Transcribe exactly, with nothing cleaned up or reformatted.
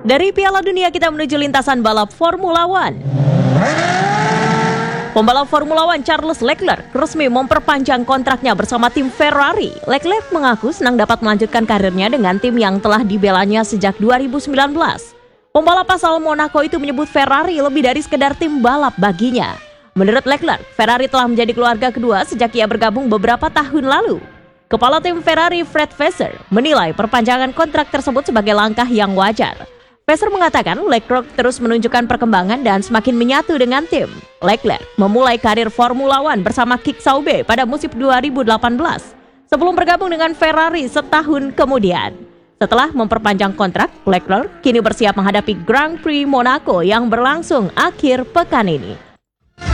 Dari Piala Dunia kita menuju lintasan balap Formula One. Pembalap Formula One Charles Leclerc resmi memperpanjang kontraknya bersama tim Ferrari. Leclerc mengaku senang dapat melanjutkan karirnya dengan tim yang telah dibelanya sejak dua ribu sembilan belas. Pembalap asal Monaco itu menyebut Ferrari lebih dari sekedar tim balap baginya. Menurut Leclerc, Ferrari telah menjadi keluarga kedua sejak ia bergabung beberapa tahun lalu. Kepala tim Ferrari Fred Vasseur menilai perpanjangan kontrak tersebut sebagai langkah yang wajar. Vasseur mengatakan Leclerc terus menunjukkan perkembangan dan semakin menyatu dengan tim. Leclerc memulai karir Formula One bersama Kik Sauber pada musim dua ribu delapan belas sebelum bergabung dengan Ferrari setahun kemudian. Setelah memperpanjang kontrak, Leclerc kini bersiap menghadapi Grand Prix Monaco yang berlangsung akhir pekan ini.